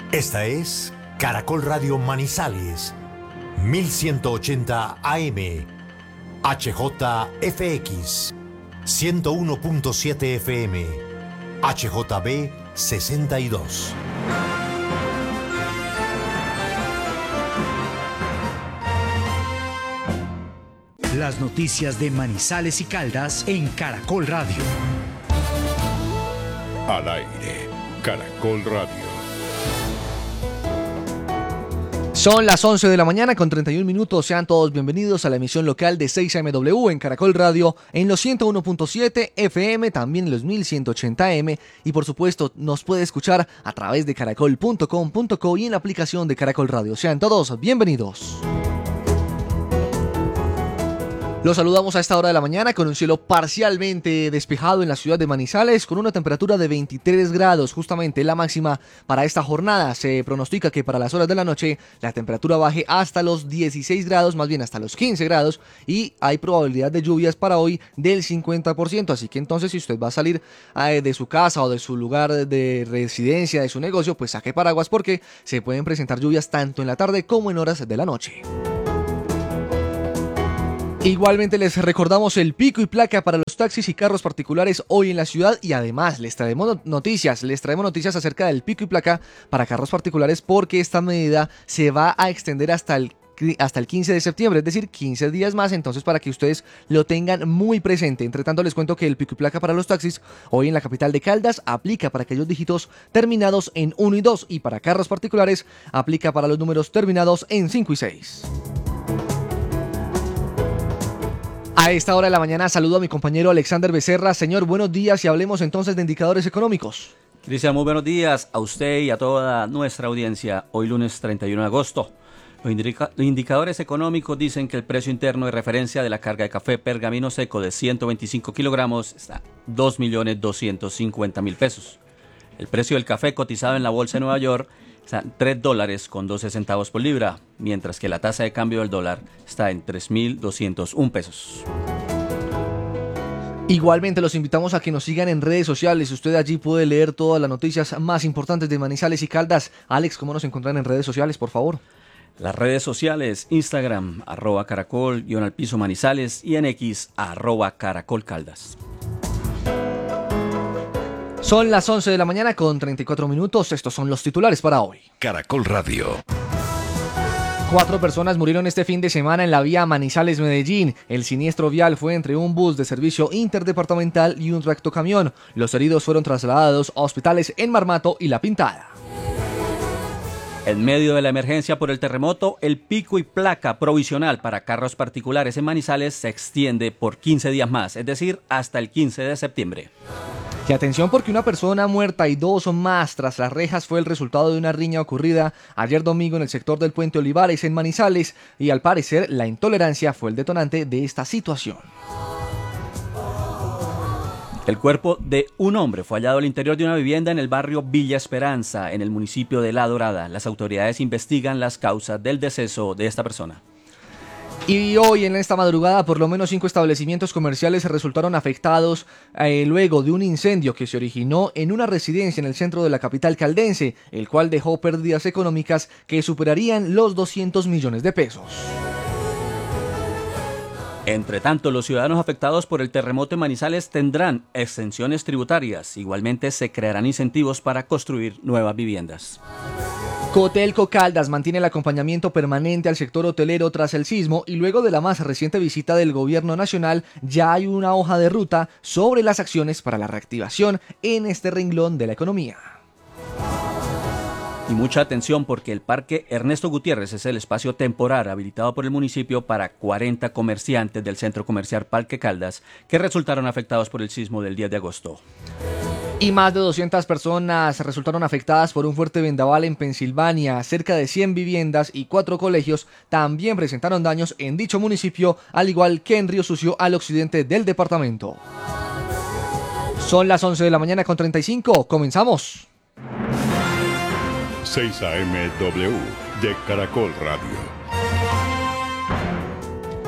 Esta es Caracol Radio Manizales, 1180 AM, HJFX, 101.7 FM, HJB 62. Las noticias de Manizales y Caldas en Caracol Radio. Al aire, Caracol Radio. Son las 11 de la mañana con 31 minutos. Sean todos bienvenidos a la emisión local de 6AMW en Caracol Radio en los 101.7 FM, también en los 1180 AM y por supuesto nos puede escuchar a través de caracol.com.co y en la aplicación de Caracol Radio. Sean todos bienvenidos. Los saludamos a esta hora de la mañana con un cielo parcialmente despejado en la ciudad de Manizales con una temperatura de 23 grados, justamente la máxima para esta jornada. Se pronostica que para las horas de la noche la temperatura baje hasta los 16 grados, más bien hasta los 15 grados y hay probabilidad de lluvias para hoy del 50%, así que entonces si usted va a salir de su casa o de su lugar de residencia, de su negocio, pues saque paraguas porque se pueden presentar lluvias tanto en la tarde como en horas de la noche. Igualmente les recordamos el pico y placa para los taxis y carros particulares hoy en la ciudad y además les traemos noticias acerca del pico y placa para carros particulares porque esta medida se va a extender hasta el 15 de septiembre, es decir, 15 días más, entonces para que ustedes lo tengan muy presente. Entre tanto les cuento que el pico y placa para los taxis hoy en la capital de Caldas aplica para aquellos dígitos terminados en 1 y 2 y para carros particulares aplica para los números terminados en 5 y 6. A esta hora de la mañana saludo a mi compañero Alexander Becerra. Señor, buenos días y hablemos entonces de indicadores económicos. Cristian, muy buenos días a usted y a toda nuestra audiencia. Hoy lunes 31 de agosto. Los indicadores económicos dicen que el precio interno de referencia de la carga de café pergamino seco de 125 kilogramos está a 2.250.000 pesos. El precio del café cotizado en la bolsa de Nueva York está en $3.12 por libra, mientras que la tasa de cambio del dólar está en 3.201 pesos. Igualmente los invitamos a que nos sigan en redes sociales. Usted allí puede leer todas las noticias más importantes de Manizales y Caldas. Alex, ¿cómo nos encuentran en redes sociales, por favor? Las redes sociales, Instagram, @caracol_manizales y en X, @caracolcaldas. Son las 11 de la mañana con 34 minutos. Estos son los titulares para hoy. Caracol Radio. 4 personas murieron este fin de semana en la vía Manizales-Medellín. El siniestro vial fue entre un bus de servicio interdepartamental y un tractocamión. Los heridos fueron trasladados a hospitales en Marmato y La Pintada. En medio de la emergencia por el terremoto, el pico y placa provisional para carros particulares en Manizales se extiende por 15 días más, es decir, hasta el 15 de septiembre. Y atención porque una persona muerta y 2 más tras las rejas fue el resultado de una riña ocurrida ayer domingo en el sector del Puente Olivares en Manizales y al parecer la intolerancia fue el detonante de esta situación. El cuerpo de un hombre fue hallado al interior de una vivienda en el barrio Villa Esperanza, en el municipio de La Dorada. Las autoridades investigan las causas del deceso de esta persona. Y hoy en esta madrugada por lo menos 5 establecimientos comerciales resultaron afectados luego de un incendio que se originó en una residencia en el centro de la capital caldense, el cual dejó pérdidas económicas que superarían los 200 millones de pesos. Entre tanto, los ciudadanos afectados por el terremoto en Manizales tendrán exenciones tributarias. Igualmente se crearán incentivos para construir nuevas viviendas. Cotelco Caldas mantiene el acompañamiento permanente al sector hotelero tras el sismo y luego de la más reciente visita del gobierno nacional ya hay una hoja de ruta sobre las acciones para la reactivación en este renglón de la economía. Y mucha atención porque el Parque Ernesto Gutiérrez es el espacio temporal habilitado por el municipio para 40 comerciantes del centro comercial Parque Caldas que resultaron afectados por el sismo del 10 de agosto. Y más de 200 personas resultaron afectadas por un fuerte vendaval en Pensilvania. Cerca de 100 viviendas y 4 colegios también presentaron daños en dicho municipio, al igual que en Río Sucio al occidente del departamento. Son las 11 de la mañana con 35. Comenzamos. 6AMW de Caracol Radio.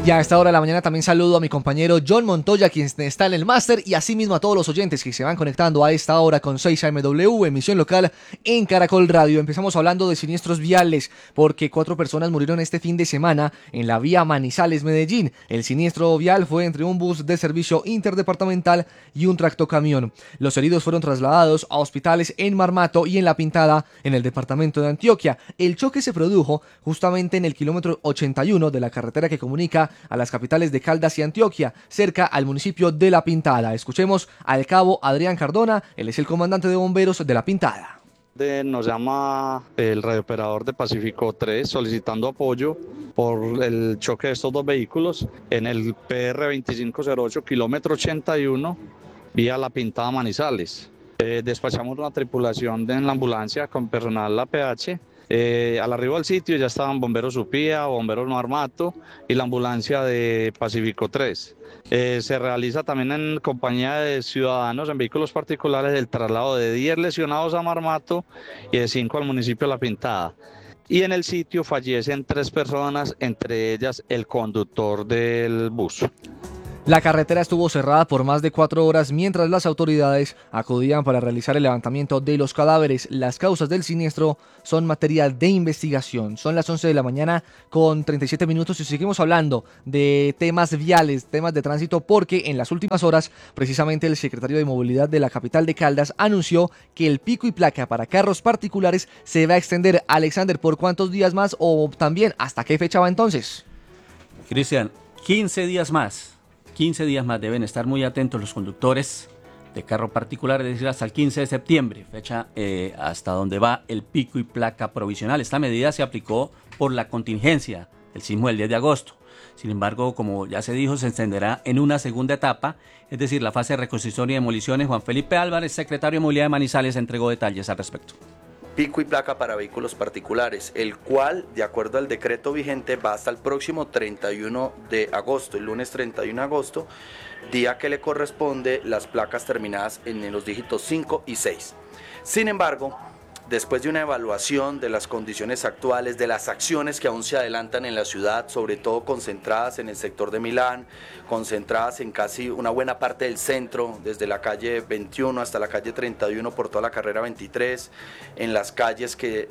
Y a esta hora de la mañana también saludo a mi compañero John Montoya, quien está en el máster, y asimismo a todos los oyentes que se van conectando a esta hora con 6AMW, emisión local en Caracol Radio. Empezamos hablando de siniestros viales, porque 4 personas murieron este fin de semana en la vía Manizales-Medellín. El siniestro vial fue entre un bus de servicio interdepartamental y un tractocamión. Los heridos fueron trasladados a hospitales en Marmato y en La Pintada, en el departamento de Antioquia. El choque se produjo justamente en el kilómetro 81 de la carretera que comunica a las capitales de Caldas y Antioquia, cerca al municipio de La Pintada. Escuchemos al cabo Adrián Cardona, él es el comandante de bomberos de La Pintada. Nos llama el radiooperador de Pacífico 3 solicitando apoyo por el choque de estos 2 vehículos en el PR 2508, kilómetro 81, vía La Pintada Manizales. Despachamos una tripulación en la ambulancia con personal APH. Al arribo al sitio ya estaban bomberos Upía, bomberos Marmato y la ambulancia de Pacífico 3. Se realiza también en compañía de ciudadanos en vehículos particulares el traslado de 10 lesionados a Marmato y de 5 al municipio de La Pintada. Y en el sitio fallecen 3 personas, entre ellas el conductor del bus. La carretera estuvo cerrada por más de 4 horas mientras las autoridades acudían para realizar el levantamiento de los cadáveres. Las causas del siniestro son materia de investigación. Son las 11 de la mañana con 37 minutos y seguimos hablando de temas viales, temas de tránsito, porque en las últimas horas precisamente el secretario de Movilidad de la capital de Caldas anunció que el pico y placa para carros particulares se va a extender. Alexander, ¿por cuántos días más o también hasta qué fecha va entonces? Cristian, 15 días más. 15 días más deben estar muy atentos los conductores de carro particular, es decir, hasta el 15 de septiembre, fecha hasta donde va el pico y placa provisional. Esta medida se aplicó por la contingencia del sismo del 10 de agosto. Sin embargo, como ya se dijo, se extenderá en una segunda etapa, es decir, la fase de reconstrucción y demoliciones. Juan Felipe Álvarez, secretario de Movilidad de Manizales, entregó detalles al respecto. Pico y placa para vehículos particulares, el cual, de acuerdo al decreto vigente, va hasta el próximo 31 de agosto, el lunes 31 de agosto, día que le corresponde las placas terminadas en los dígitos 5 y 6. Sin embargo, después de una evaluación de las condiciones actuales, de las acciones que aún se adelantan en la ciudad, sobre todo concentradas en el sector de Milán, concentradas en casi una buena parte del centro, desde la calle 21 hasta la calle 31 por toda la carrera 23, en las calles que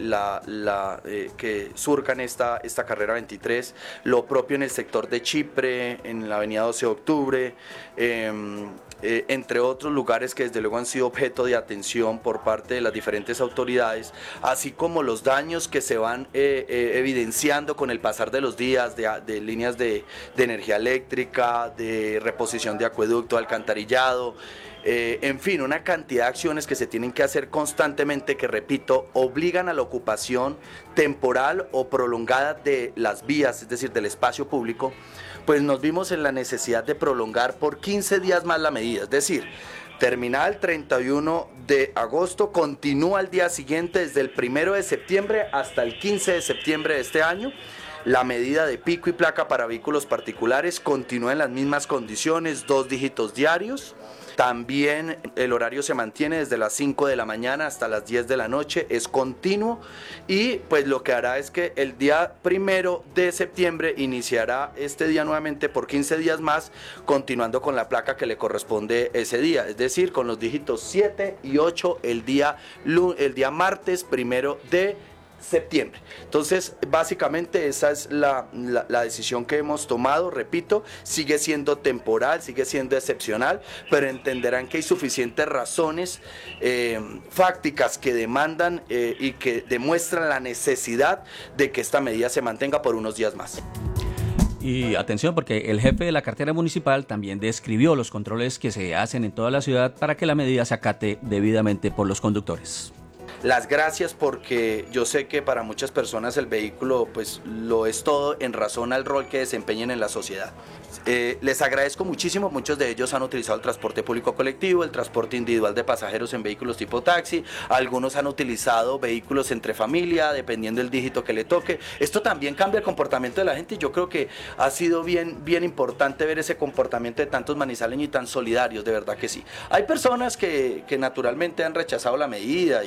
surcan esta carrera 23, lo propio en el sector de Chipre, en la avenida 12 de octubre, entre otros lugares que desde luego han sido objeto de atención por parte de las diferentes autoridades, así como los daños que se van evidenciando con el pasar de los días de líneas de energía eléctrica, de reposición de acueducto, alcantarillado, en fin, una cantidad de acciones que se tienen que hacer constantemente que, repito, obligan a la ocupación temporal o prolongada de las vías, es decir, del espacio público. Pues nos vimos en la necesidad de prolongar por 15 días más la medida, es decir, terminada el 31 de agosto, continúa al día siguiente desde el 1 de septiembre hasta el 15 de septiembre de este año. La medida de pico y placa para vehículos particulares continúa en las mismas condiciones, 2 dígitos diarios. También el horario se mantiene desde las 5 de la mañana hasta las 10 de la noche, es continuo, y pues lo que hará es que el día 1 de septiembre iniciará este día nuevamente por 15 días más, continuando con la placa que le corresponde ese día, es decir, con los dígitos 7 y 8 el día martes 1 de septiembre. Entonces, básicamente esa es la decisión que hemos tomado. Repito, sigue siendo temporal, sigue siendo excepcional, pero entenderán que hay suficientes razones fácticas que demandan y que demuestran la necesidad de que esta medida se mantenga por unos días más. Y atención, porque el jefe de la cartera municipal también describió los controles que se hacen en toda la ciudad para que la medida se acate debidamente por los conductores. Las gracias, porque yo sé que para muchas personas el vehículo pues lo es todo en razón al rol que desempeñen en la sociedad. Les agradezco muchísimo, muchos de ellos han utilizado el transporte público colectivo, el transporte individual de pasajeros en vehículos tipo taxi, algunos han utilizado vehículos entre familia, dependiendo del dígito que le toque. Esto también cambia el comportamiento de la gente y yo creo que ha sido bien importante ver ese comportamiento de tantos manizaleños y tan solidarios, de verdad que sí. Hay personas que naturalmente han rechazado la medida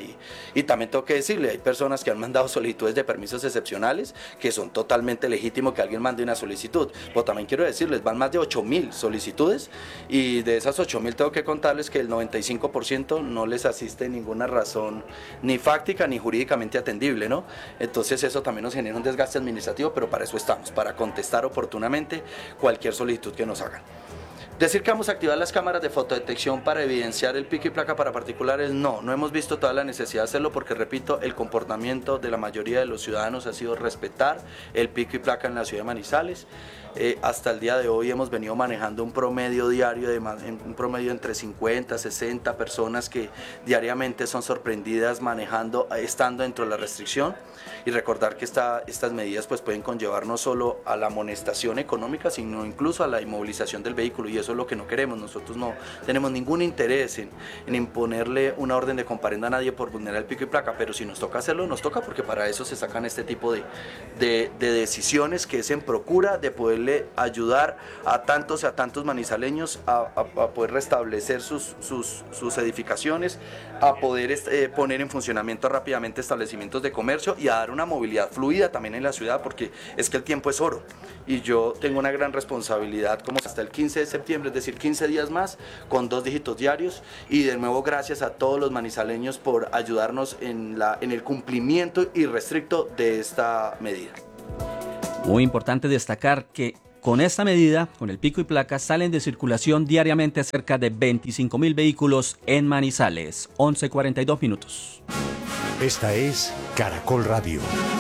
Y también tengo que decirle, hay personas que han mandado solicitudes de permisos excepcionales que son totalmente legítimos que alguien mande una solicitud, pero también quiero decirles, van más de 8.000 solicitudes y de esas 8.000 tengo que contarles que el 95% no les asiste ninguna razón ni fáctica ni jurídicamente atendible, ¿no? Entonces eso también nos genera un desgaste administrativo, pero para eso estamos, para contestar oportunamente cualquier solicitud que nos hagan. Decir que vamos a activar las cámaras de fotodetección para evidenciar el pico y placa para particulares, no hemos visto toda la necesidad de hacerlo porque, repito, el comportamiento de la mayoría de los ciudadanos ha sido respetar el pico y placa en la ciudad de Manizales. Hasta el día de hoy hemos venido manejando un promedio diario un promedio entre 50 60 personas que diariamente son sorprendidas manejando, estando dentro de la restricción, y recordar que estas medidas pues pueden conllevar no solo a la amonestación económica, sino incluso a la inmovilización del vehículo, y eso es lo que no queremos. Nosotros no tenemos ningún interés en imponerle una orden de comparenda a nadie por vulnerar el pico y placa, pero si nos toca hacerlo, nos toca, porque para eso se sacan este tipo de decisiones, que es en procura de poderle ayudar a tantos manizaleños a poder restablecer sus edificaciones, a poder poner en funcionamiento rápidamente establecimientos de comercio y a dar una movilidad fluida también en la ciudad, porque es que el tiempo es oro y yo tengo una gran responsabilidad como hasta el 15 de septiembre, es decir, 15 días más con 2 dígitos diarios, y de nuevo gracias a todos los manizaleños por ayudarnos en el cumplimiento irrestricto de esta medida. Muy importante destacar que con esta medida, con el pico y placa, salen de circulación diariamente cerca de 25.000 vehículos en Manizales. 11:42 minutos. Esta es Caracol Radio.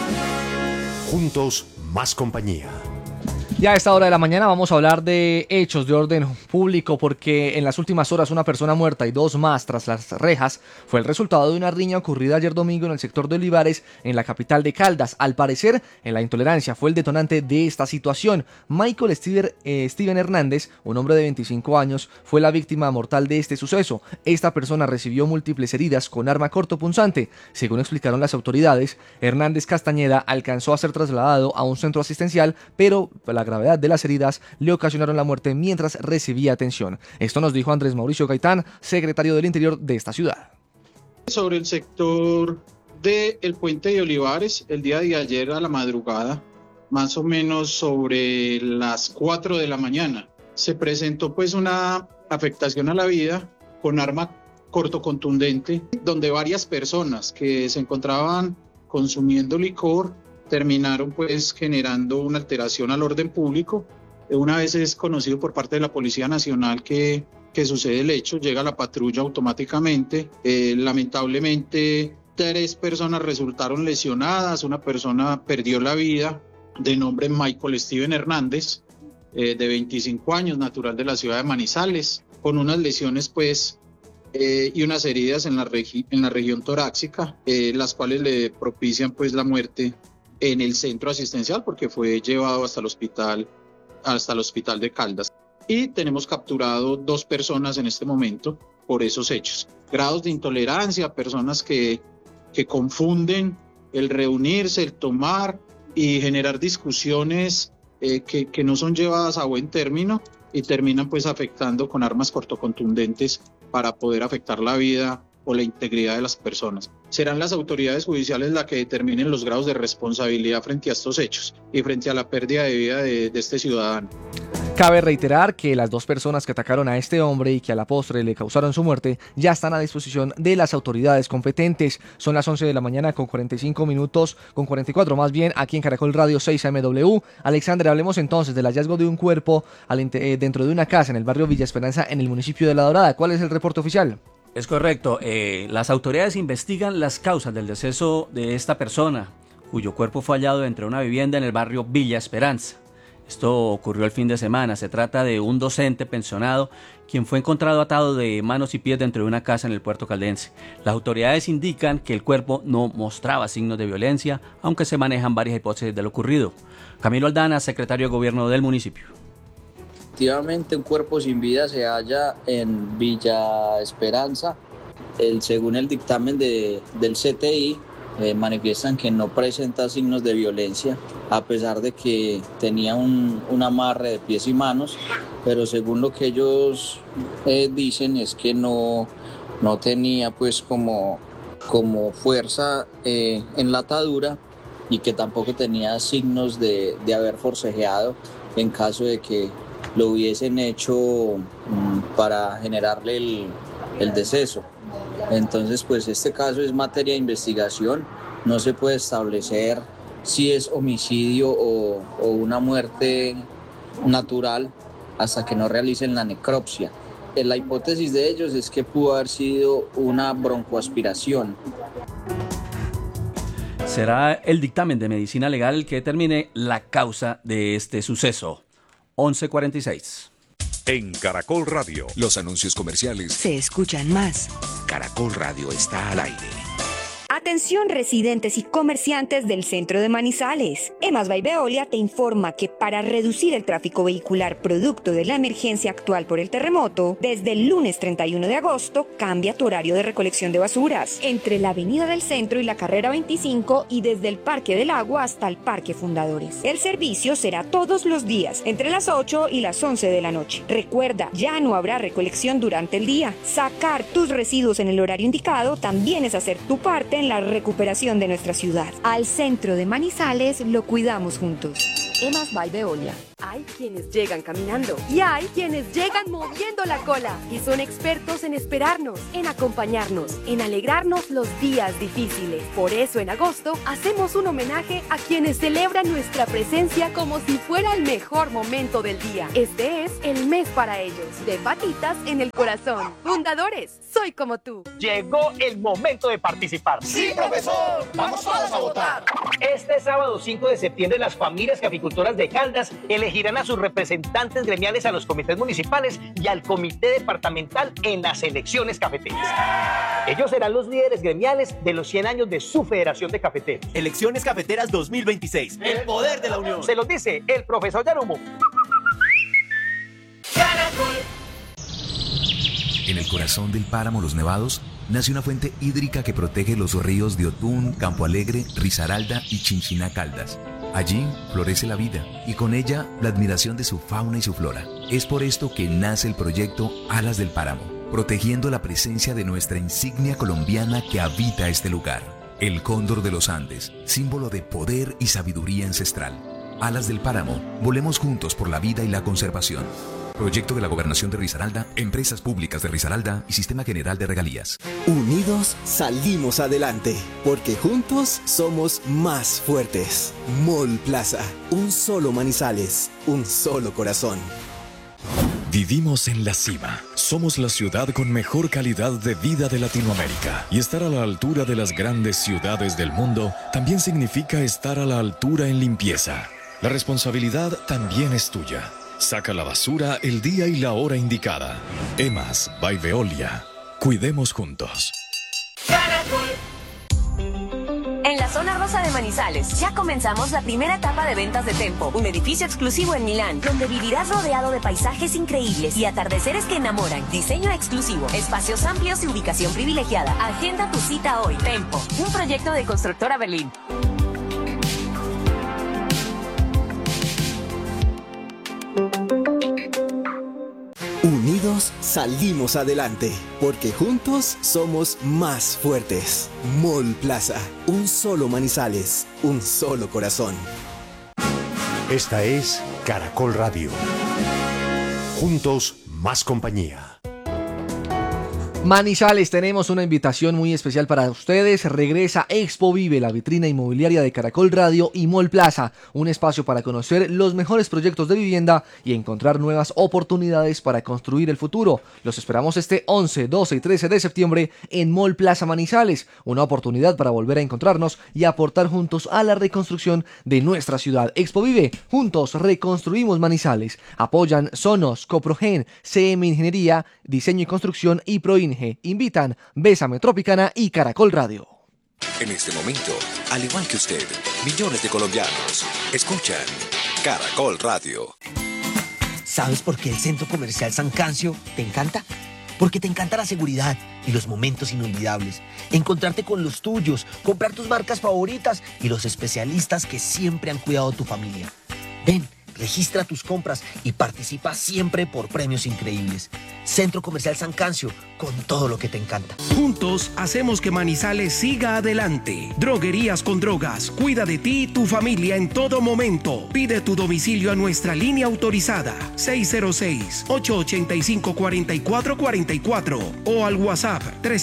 Juntos, más compañía. Ya a esta hora de la mañana vamos a hablar de hechos de orden público, porque en las últimas horas una persona muerta y 2 más tras las rejas fue el resultado de una riña ocurrida ayer domingo en el sector de Olivares, en la capital de Caldas. Al parecer, en la intolerancia fue el detonante de esta situación. Michael Steven Hernández, un hombre de 25 años, fue la víctima mortal de este suceso. Esta persona recibió múltiples heridas con arma cortopunzante. Según explicaron las autoridades, Hernández Castañeda alcanzó a ser trasladado a un centro asistencial, pero la gravedad de las heridas le ocasionaron la muerte mientras recibía atención. Esto nos dijo Andrés Mauricio Gaitán, secretario del Interior de esta ciudad. Sobre el sector del Puente de Olivares, el día de ayer a la madrugada, más o menos sobre las 4 de la mañana, se presentó pues una afectación a la vida con arma cortocontundente, donde varias personas que se encontraban consumiendo licor terminaron pues generando una alteración al orden público. Una vez es conocido por parte de la Policía Nacional que sucede el hecho, llega la patrulla automáticamente. Lamentablemente 3 personas resultaron lesionadas, una persona perdió la vida, de nombre Michael Steven Hernández, de 25 años, natural de la ciudad de Manizales, con unas lesiones pues y unas heridas en la región torácica, las cuales le propician pues la muerte en el centro asistencial, porque fue llevado hasta el hospital de Caldas. Y tenemos capturado 2 personas en este momento por esos hechos. Grados de intolerancia, personas que confunden el reunirse, el tomar y generar discusiones que no son llevadas a buen término y terminan pues afectando con armas cortocontundentes para poder afectar la vida o la integridad de las personas. Serán las autoridades judiciales las que determinen los grados de responsabilidad frente a estos hechos y frente a la pérdida de vida de este ciudadano. Cabe reiterar que las 2 personas que atacaron a este hombre y que a la postre le causaron su muerte ya están a disposición de las autoridades competentes. Son las 11 de la mañana con 45 minutos, con 44 más bien, aquí en Caracol Radio 6AMW. Alexandre, hablemos entonces del hallazgo de un cuerpo dentro de una casa en el barrio Villa Esperanza, en el municipio de La Dorada. ¿Cuál es el reporte oficial? Es correcto. Las autoridades investigan las causas del deceso de esta persona, cuyo cuerpo fue hallado dentro de una vivienda en el barrio Villa Esperanza. Esto ocurrió el fin de semana. Se trata de un docente pensionado quien fue encontrado atado de manos y pies dentro de una casa en el puerto caldense. Las autoridades indican que el cuerpo no mostraba signos de violencia, aunque se manejan varias hipótesis de lo ocurrido. Camilo Aldana, secretario de Gobierno del municipio. Efectivamente, un cuerpo sin vida se halla en Villa Esperanza. Según el dictamen del CTI, manifiestan que no presenta signos de violencia, a pesar de que tenía un amarre de pies y manos, pero según lo que ellos dicen es que no tenía pues como como fuerza en la atadura y que tampoco tenía signos de haber forcejeado en caso de que lo hubiesen hecho para generarle el deceso. Entonces, pues este caso es materia de investigación, no se puede establecer si es homicidio o una muerte natural hasta que no realicen la necropsia. La hipótesis de ellos es que pudo haber sido una broncoaspiración. Será el dictamen de medicina legal el que determine la causa de este suceso. 11:46. En Caracol Radio, los anuncios comerciales se escuchan más. Caracol Radio está al aire. Atención residentes y comerciantes del centro de Manizales. EMAS by Veolia te informa que para reducir el tráfico vehicular producto de la emergencia actual por el terremoto, desde el lunes 31 de agosto cambia tu horario de recolección de basuras entre la Avenida del Centro y la Carrera 25 y desde el Parque del Agua hasta el Parque Fundadores. El servicio será todos los días entre las 8 y las 11 de la noche. Recuerda, ya no habrá recolección durante el día. Sacar tus residuos en el horario indicado también es hacer tu parte en la recuperación de nuestra ciudad. Al centro de Manizales lo cuidamos juntos. EMAS by Veolia. Hay quienes llegan caminando y hay quienes llegan moviendo la cola y son expertos en esperarnos, en acompañarnos, en alegrarnos los días difíciles. Por eso en agosto hacemos un homenaje a quienes celebran nuestra presencia como si fuera el mejor momento del día. Este es el mes para ellos. De patitas en el corazón. Fundadores, soy como tú. Llegó el momento de participar. ¡Sí, profesor! ¡Vamos todos a votar! Este sábado 5 de septiembre las familias caficultoras de Caldas elegirán a sus representantes gremiales a los comités municipales y al comité departamental en las elecciones cafeteras. Ellos serán los líderes gremiales de los 100 años de su Federación de Cafeteros. Elecciones Cafeteras 2026. El poder de la unión. Se los dice el profesor Yarumo. En el corazón del páramo Los Nevados nace una fuente hídrica que protege los ríos de Otún, Campo Alegre, Risaralda y Chinchiná Caldas. Allí florece la vida y con ella la admiración de su fauna y su flora. Es por esto que nace el proyecto Alas del Páramo, protegiendo la presencia de nuestra insignia colombiana que habita este lugar. El cóndor de los Andes, símbolo de poder y sabiduría ancestral. Alas del Páramo, volemos juntos por la vida y la conservación. Proyecto de la Gobernación de Risaralda, Empresas Públicas de Risaralda y Sistema General de Regalías. Unidos salimos adelante, porque juntos somos más fuertes. Mall Plaza, un solo Manizales, un solo corazón. Vivimos en la cima. Somos la ciudad con mejor calidad de vida de Latinoamérica. Y estar a la altura de las grandes ciudades del mundo también significa estar a la altura en limpieza. La responsabilidad también es tuya. Saca la basura el día y la hora indicada. EMAS by Veolia. Cuidemos juntos. En la zona rosa de Manizales, ya comenzamos la primera etapa de ventas de Tempo, un edificio exclusivo en Milán, donde vivirás rodeado de paisajes increíbles y atardeceres que enamoran, diseño exclusivo, espacios amplios y ubicación privilegiada. Agenda tu cita hoy. Tempo, un proyecto de Constructora Berlín. Unidos salimos adelante, porque juntos somos más fuertes. Mall Plaza, un solo Manizales, un solo corazón. Esta es Caracol Radio. Juntos, más compañía. Manizales, tenemos una invitación muy especial para ustedes. Regresa Expo Vive, la vitrina inmobiliaria de Caracol Radio y Mall Plaza, un espacio para conocer los mejores proyectos de vivienda y encontrar nuevas oportunidades para construir el futuro. Los esperamos este 11, 12 y 13 de septiembre en Mall Plaza Manizales, una oportunidad para volver a encontrarnos y aportar juntos a la reconstrucción de nuestra ciudad. Expo Vive, juntos reconstruimos Manizales. Apoyan Sonos, Coprogen, CM Ingeniería, Diseño y Construcción y Proinge. Invitan Bésame Tropicana y Caracol Radio. En este momento, al igual que usted, millones de colombianos escuchan Caracol Radio. ¿Sabes por qué el Centro Comercial San Cancio te encanta? Porque te encanta la seguridad y los momentos inolvidables, encontrarte con los tuyos, comprar tus marcas favoritas y los especialistas que siempre han cuidado tu familia. Ven, registra tus compras y participa siempre por premios increíbles. Centro Comercial San Cancio, con todo lo que te encanta. Juntos hacemos que Manizales siga adelante. Droguerías con Drogas, cuida de ti y tu familia en todo momento. Pide tu domicilio a nuestra línea autorizada 606-885-4444 o al WhatsApp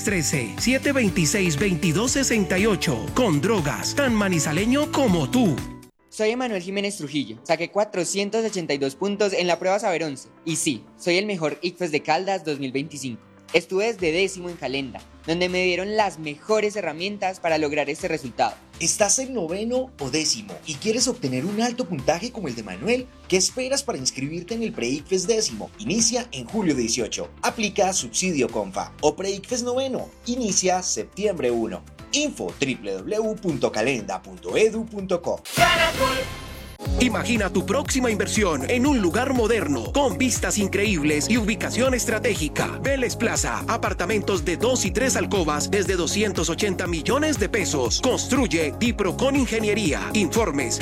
313-726-2268. Con Drogas, tan manizaleño como tú. Soy Emanuel Jiménez Trujillo. Saqué 482 puntos en la prueba Saber 11. Y sí, soy el mejor ICFES de Caldas 2025. Estuve desde décimo en Calenda, donde me dieron las mejores herramientas para lograr este resultado. ¿Estás en noveno o décimo y quieres obtener un alto puntaje como el de Manuel? ¿Qué esperas para inscribirte en el Pre-ICFES décimo? Inicia en julio 18. Aplica subsidio Confa. O Pre-ICFES noveno. Inicia septiembre 1. Info www.calenda.edu.co. Imagina tu próxima inversión en un lugar moderno, con vistas increíbles y ubicación estratégica. Vélez Plaza, apartamentos de 2 y 3 alcobas desde 280 millones de pesos. Construye Diprocon Ingeniería. Informes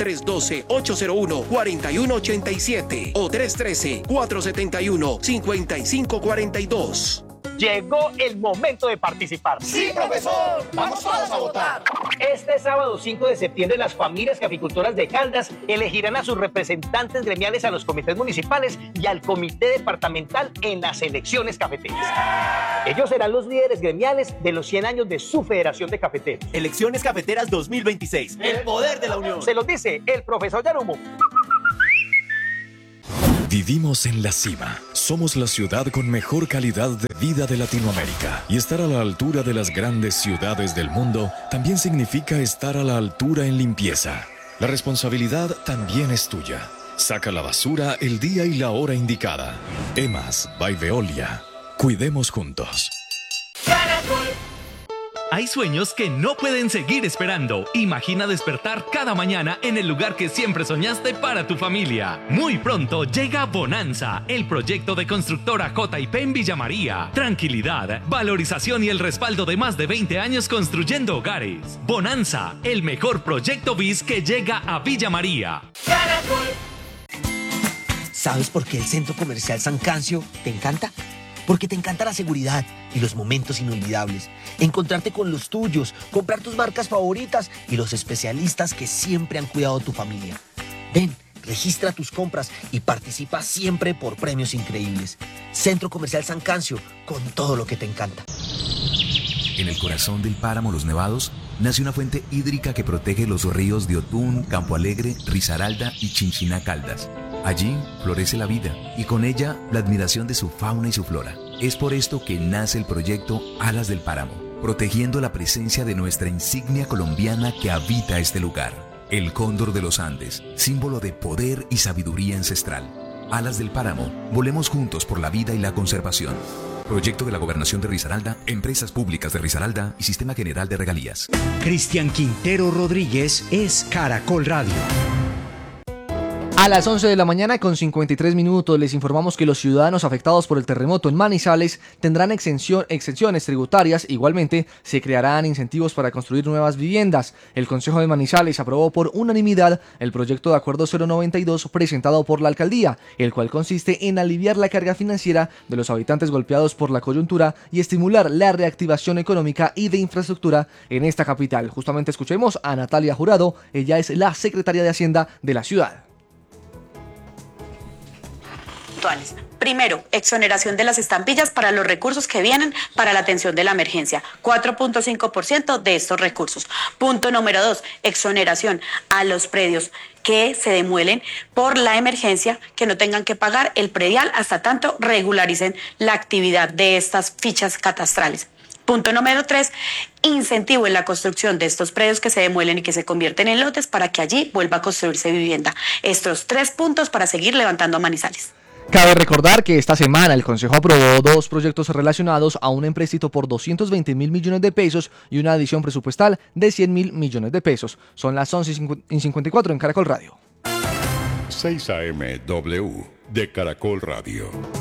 312-801-4187 o 313-471-5542. Llegó el momento de participar. ¡Sí, profesor! ¡Vamos todos a votar! Este sábado 5 de septiembre, las familias caficultoras de Caldas elegirán a sus representantes gremiales a los comités municipales y al comité departamental en las elecciones cafeteras. Ellos serán los líderes gremiales de los 100 años de su Federación de Cafeteros. Elecciones Cafeteras 2026. El poder de la unión. Se los dice el profesor Yarumo. Vivimos en la cima. Somos la ciudad con mejor calidad de vida de Latinoamérica. Y estar a la altura de las grandes ciudades del mundo también significa estar a la altura en limpieza. La responsabilidad también es tuya. Saca la basura el día y la hora indicada. EMAS by Veolia. Cuidemos juntos. Hay sueños que no pueden seguir esperando. Imagina despertar cada mañana en el lugar que siempre soñaste para tu familia. Muy pronto llega Bonanza, el proyecto de constructora J&P en Villa María. Tranquilidad, valorización y el respaldo de más de 20 años construyendo hogares. Bonanza, el mejor proyecto BIS que llega a Villa María. ¿Sabes por qué el Centro Comercial San Cancio te encanta? Porque te encanta la seguridad y los momentos inolvidables. Encontrarte con los tuyos, comprar tus marcas favoritas y los especialistas que siempre han cuidado tu familia. Ven, registra tus compras y participa siempre por premios increíbles. Centro Comercial San Cancio, con todo lo que te encanta. En el corazón del páramo Los Nevados nace una fuente hídrica que protege los ríos de Otún, Campo Alegre, Risaralda y Chinchiná Caldas. Allí florece la vida y con ella la admiración de su fauna y su flora. Es por esto que nace el proyecto Alas del Páramo, protegiendo la presencia de nuestra insignia colombiana que habita este lugar. El cóndor de los Andes, símbolo de poder y sabiduría ancestral. Alas del Páramo, volemos juntos por la vida y la conservación. Proyecto de la Gobernación de Risaralda, Empresas Públicas de Risaralda y Sistema General de Regalías. Cristian Quintero Rodríguez es Caracol Radio. A las 11 de la mañana con 53 minutos les informamos que los ciudadanos afectados por el terremoto en Manizales tendrán exenciones tributarias. Igualmente se crearán incentivos para construir nuevas viviendas. El Consejo de Manizales aprobó por unanimidad el proyecto de acuerdo 092 presentado por la alcaldía, el cual consiste en aliviar la carga financiera de los habitantes golpeados por la coyuntura y estimular la reactivación económica y de infraestructura en esta capital. Justamente escuchemos a Natalia Jurado, ella es la secretaria de Hacienda de la ciudad. Primero, exoneración de las estampillas para los recursos que vienen para la atención de la emergencia, 4.5% de estos recursos. Punto número 2, exoneración a los predios que se demuelen por la emergencia, que no tengan que pagar el predial hasta tanto regularicen la actividad de estas fichas catastrales. Punto número 3, incentivo en la construcción de estos predios que se demuelen y que se convierten en lotes para que allí vuelva a construirse vivienda. Estos 3 puntos para seguir levantando a Manizales. Cabe recordar que esta semana el Consejo aprobó 2 proyectos relacionados a un empréstito por 220.000 millones de pesos y una adición presupuestal de 100.000 millones de pesos. Son las 11:54 en Caracol Radio. 6 AM W de Caracol Radio.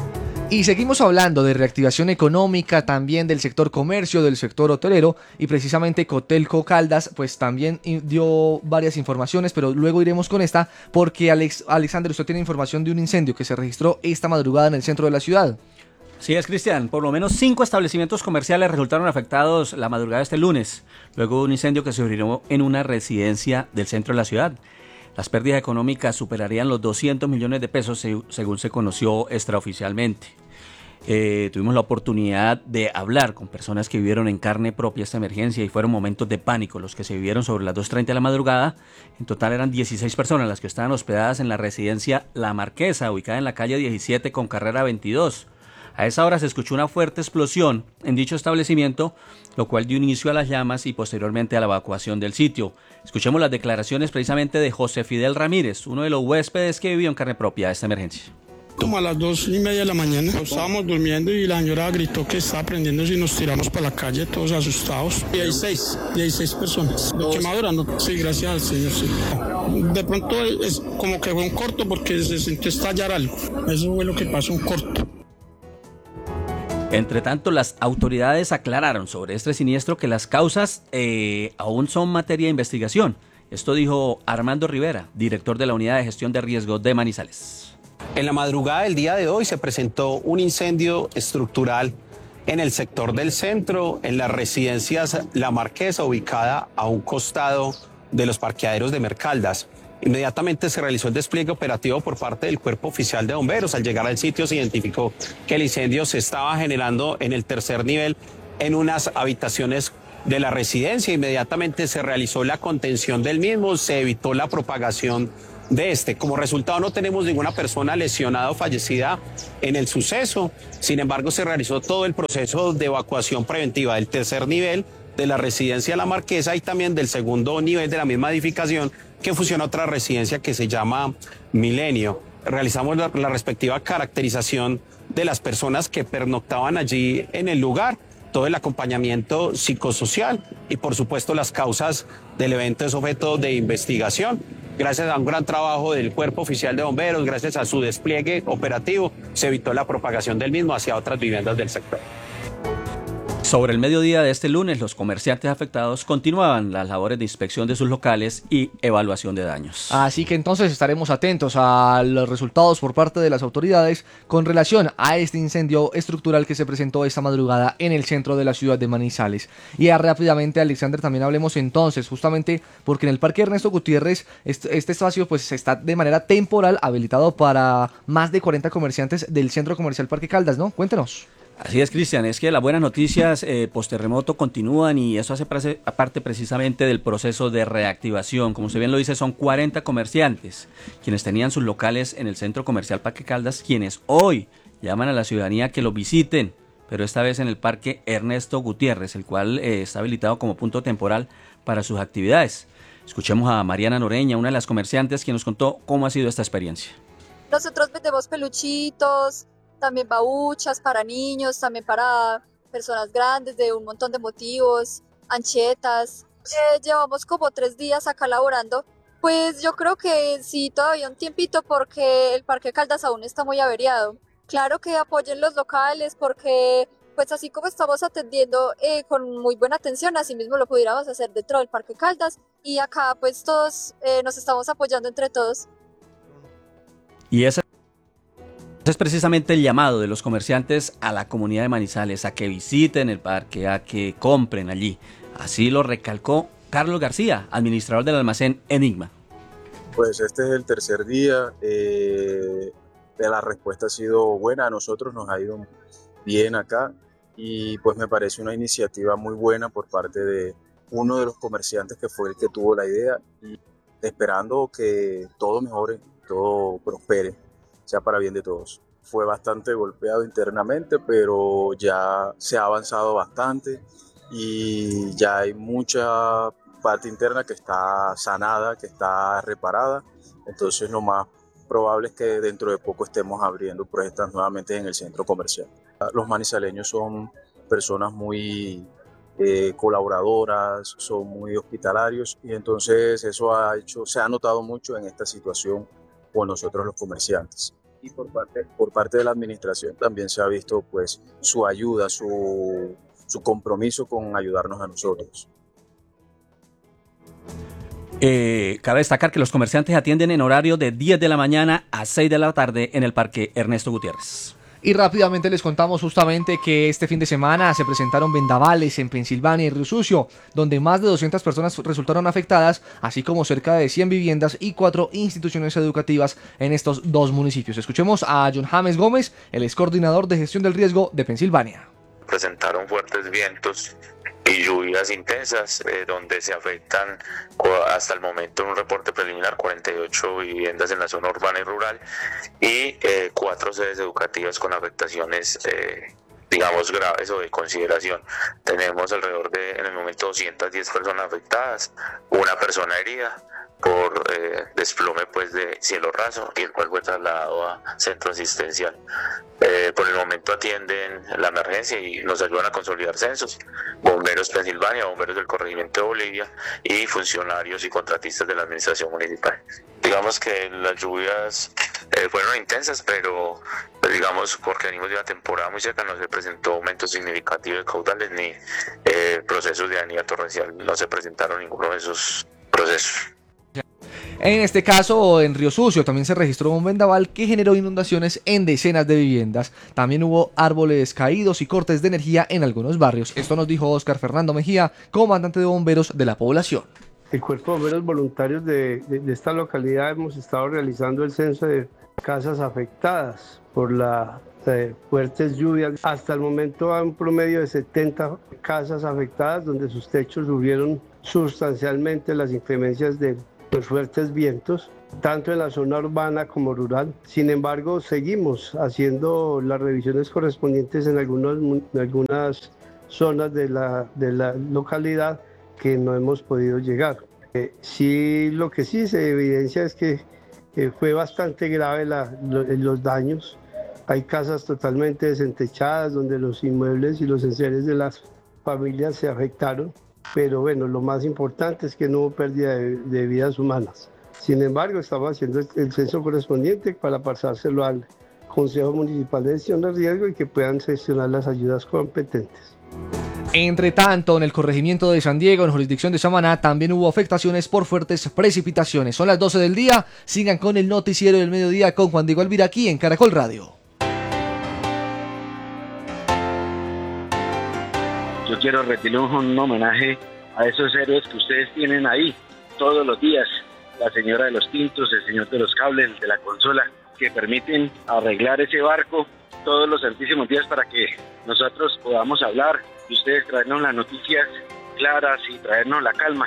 Y seguimos hablando de reactivación económica, también del sector comercio, del sector hotelero, y precisamente Cotelco Caldas pues también dio varias informaciones, pero luego iremos con esta porque Alexander, usted tiene información de un incendio que se registró esta madrugada en el centro de la ciudad. Sí es, Cristian, por lo menos 5 establecimientos comerciales resultaron afectados la madrugada de este lunes, luego de un incendio que se originó en una residencia del centro de la ciudad. Las pérdidas económicas superarían los 200 millones de pesos según se conoció extraoficialmente. Tuvimos la oportunidad de hablar con personas que vivieron en carne propia esta emergencia y fueron momentos de pánico los que se vivieron sobre las 2:30 de la madrugada. En total eran 16 personas las que estaban hospedadas en la residencia La Marquesa, ubicada en la calle 17 con carrera 22. A esa hora se escuchó una fuerte explosión en dicho establecimiento, lo cual dio inicio a las llamas y posteriormente a la evacuación del sitio. Escuchemos las declaraciones precisamente de José Fidel Ramírez, uno de los huéspedes que vivió en carne propia esta emergencia. Como a las 2:30 de la mañana estábamos durmiendo y la señora gritó que estaba prendiendo y nos tiramos para la calle todos asustados. 16 personas. Quemadura, no. Sí, gracias al Señor, sí. De pronto es como que fue un corto porque se sintió estallar algo. Eso fue lo que pasó, un corto. Entre tanto, las autoridades aclararon sobre este siniestro que las causas aún son materia de investigación. Esto dijo Armando Rivera, director de la Unidad de Gestión de Riesgos de Manizales. En la madrugada del día de hoy se presentó un incendio estructural en el sector del centro, en las residencias La Marquesa, ubicada a un costado de los parqueaderos de Mercaldas. Inmediatamente se realizó el despliegue operativo por parte del Cuerpo Oficial de Bomberos. Al llegar al sitio se identificó que el incendio se estaba generando en el tercer nivel en unas habitaciones de la residencia. Inmediatamente se realizó la contención del mismo, se evitó la propagación de este. Como resultado no tenemos ninguna persona lesionada o fallecida en el suceso. Sin embargo, se realizó todo el proceso de evacuación preventiva del tercer nivel de la residencia La Marquesa y también del segundo nivel de la misma edificación que funciona otra residencia que se llama Milenio. Realizamos la respectiva caracterización de las personas que pernoctaban allí en el lugar, todo el acompañamiento psicosocial y por supuesto las causas del evento es objeto de investigación. Gracias a un gran trabajo del Cuerpo Oficial de Bomberos, gracias a su despliegue operativo, se evitó la propagación del mismo hacia otras viviendas del sector. Sobre el mediodía de este lunes, los comerciantes afectados continuaban las labores de inspección de sus locales y evaluación de daños. Así que entonces estaremos atentos a los resultados por parte de las autoridades con relación a este incendio estructural que se presentó esta madrugada en el centro de la ciudad de Manizales. Y ya rápidamente, Alexander, también hablemos entonces, justamente porque en el Parque Ernesto Gutiérrez este espacio pues está de manera temporal habilitado para más de 40 comerciantes del Centro Comercial Parque Caldas, ¿no? Cuéntenos. Así es, Cristian, es que las buenas noticias post-terremoto continúan y eso hace parte precisamente del proceso de reactivación. Como usted bien lo dice, son 40 comerciantes quienes tenían sus locales en el Centro Comercial Parque Caldas, quienes hoy llaman a la ciudadanía que lo visiten, pero esta vez en el Parque Ernesto Gutiérrez, el cual está habilitado como punto temporal para sus actividades. Escuchemos a Mariana Noreña, una de las comerciantes, quien nos contó cómo ha sido esta experiencia. Nosotros vendemos peluchitos, también babuchas para niños, también para personas grandes de un montón de motivos, anchetas. Llevamos como 3 días acá laborando. Pues yo creo que sí, todavía un tiempito porque el Parque Caldas aún está muy averiado. Claro que apoyen los locales porque pues así como estamos atendiendo con muy buena atención, así mismo lo pudiéramos hacer dentro del Parque Caldas y acá pues todos nos estamos apoyando entre todos. Y ese es precisamente el llamado de los comerciantes a la comunidad de Manizales, a que visiten el parque, a que compren allí. Así lo recalcó Carlos García, administrador del almacén Enigma. Pues este es el tercer día, la respuesta ha sido buena, a nosotros nos ha ido bien acá y pues me parece una iniciativa muy buena por parte de uno de los comerciantes que fue el que tuvo la idea y esperando que todo mejore, todo prospere, sea para bien de todos. Fue bastante golpeado internamente, pero ya se ha avanzado bastante y ya hay mucha parte interna que está sanada, que está reparada. Entonces lo más probable es que dentro de poco estemos abriendo puertas nuevamente en el centro comercial. Los manizaleños son personas muy colaboradoras, son muy hospitalarios y entonces eso se ha notado mucho en esta situación con nosotros los comerciantes. y por parte de la administración también se ha visto pues su ayuda, su compromiso con ayudarnos a nosotros. Cabe destacar que los comerciantes atienden en horario de 10 de la mañana a 6 de la tarde en el Parque Ernesto Gutiérrez. Y rápidamente les contamos justamente que este fin de semana se presentaron vendavales en Pensilvania y Río Sucio, donde más de 200 personas resultaron afectadas, así como cerca de 100 viviendas y 4 instituciones educativas en estos dos municipios. Escuchemos a John James Gómez, el ex coordinador de gestión del riesgo de Pensilvania. Presentaron fuertes vientos y lluvias intensas, donde se afectan hasta el momento en un reporte preliminar 48 viviendas en la zona urbana y rural y 4 sedes educativas con afectaciones digamos graves o de consideración. Tenemos alrededor de en el momento 210 personas afectadas, una persona herida por desplome pues de cielo raso, y el cual fue trasladado a centro asistencial. Por el momento atienden la emergencia y nos ayudan a consolidar censos, bomberos Pensilvania, bomberos del corregimiento de Bolivia y funcionarios y contratistas de la administración municipal. Digamos que las lluvias fueron intensas, pero pues, digamos porque venimos de una temporada muy seca, no se presentó aumento significativo de caudales ni procesos de daño torrencial, no se presentaron ninguno de esos procesos. En este caso, en Río Sucio también se registró un vendaval que generó inundaciones en decenas de viviendas. También hubo árboles caídos y cortes de energía en algunos barrios. Esto nos dijo Óscar Fernando Mejía, comandante de bomberos de la población. El Cuerpo de Bomberos Voluntarios de esta localidad hemos estado realizando el censo de casas afectadas por las fuertes lluvias. Hasta el momento hay un promedio de 70 casas afectadas donde sus techos subieron sustancialmente las inclemencias de los fuertes vientos, tanto en la zona urbana como rural. Sin embargo, seguimos haciendo las revisiones correspondientes en algunas zonas de la localidad que no hemos podido llegar. Lo que sí se evidencia es que fue bastante grave los daños. Hay casas totalmente desentechadas donde los inmuebles y los enseres de las familias se afectaron. Pero bueno, lo más importante es que no hubo pérdida de vidas humanas. Sin embargo, estamos haciendo el censo correspondiente para pasárselo al Consejo Municipal de Gestión de Riesgo y que puedan gestionar las ayudas competentes. Entre tanto, en el corregimiento de San Diego, en jurisdicción de Samaná, también hubo afectaciones por fuertes precipitaciones. Son las 12 del día, sigan con el noticiero del mediodía con Juan Diego Alvira aquí en Caracol Radio. Yo quiero rendirle un homenaje a esos héroes que ustedes tienen ahí todos los días. La señora de los tintos, el señor de los cables, el de la consola, que permiten arreglar ese barco todos los santísimos días para que nosotros podamos hablar y ustedes traernos las noticias claras y traernos la calma.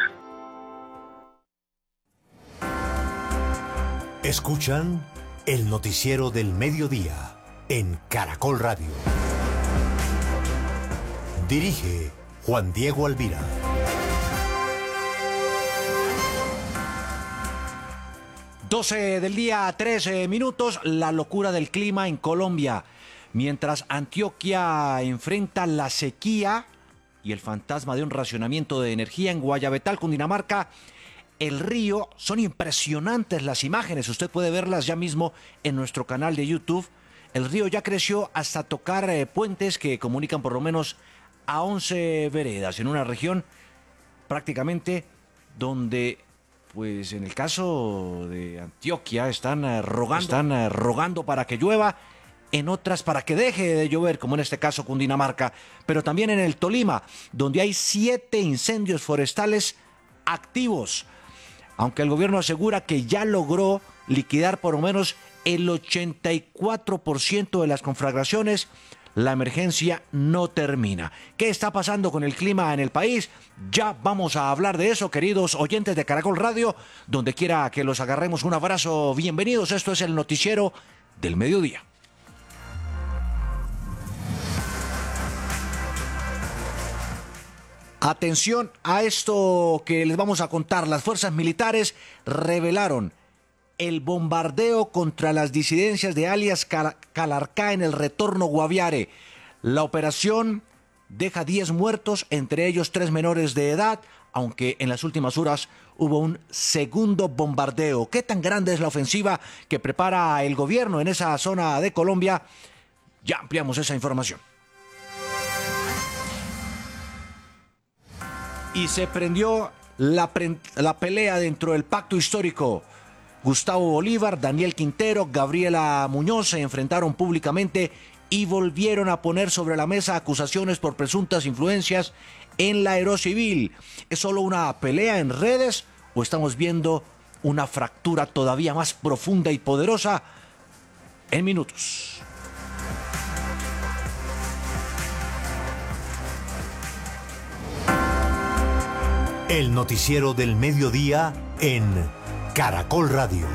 Escuchan el noticiero del mediodía en Caracol Radio. Dirige Juan Diego Alvira. 12 del día, 13 minutos, la locura del clima en Colombia. Mientras Antioquia enfrenta la sequía y el fantasma de un racionamiento de energía en Guayabetal, Cundinamarca, el río, son impresionantes las imágenes, usted puede verlas ya mismo en nuestro canal de YouTube. El río ya creció hasta tocar puentes que comunican por lo menos a 11 veredas en una región prácticamente donde, pues en el caso de Antioquia, están rogando para que llueva, en otras para que deje de llover, como en este caso Cundinamarca, pero también en el Tolima, donde hay 7 incendios forestales activos, aunque el gobierno asegura que ya logró liquidar por lo menos el 84% de las conflagraciones. La emergencia no termina. ¿Qué está pasando con el clima en el país? Ya vamos a hablar de eso, queridos oyentes de Caracol Radio. Donde quiera que los agarremos, un abrazo. Bienvenidos. Esto es el noticiero del mediodía. Atención a esto que les vamos a contar. Las fuerzas militares revelaron el bombardeo contra las disidencias de alias Calarcá en el retorno Guaviare. La operación deja 10 muertos, entre ellos 3 menores de edad. aunque en las últimas horas hubo un segundo bombardeo. ¿Qué tan grande es la ofensiva que prepara el gobierno en esa zona de Colombia? Ya ampliamos esa información. Y se prendió la pelea dentro del pacto histórico. Gustavo Bolívar, Daniel Quintero, Gabriela Muñoz se enfrentaron públicamente y volvieron a poner sobre la mesa acusaciones por presuntas influencias en la Aerocivil. ¿Es solo una pelea en redes o estamos viendo una fractura todavía más profunda y poderosa? En minutos. El noticiero del mediodía en Caracol Radio.